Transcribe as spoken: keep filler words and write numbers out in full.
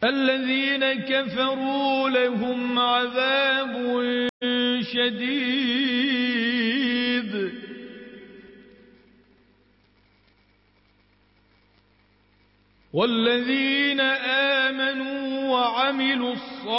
الذين كفروا لهم عذاب شديد والذين آمنوا وعملوا الصالحات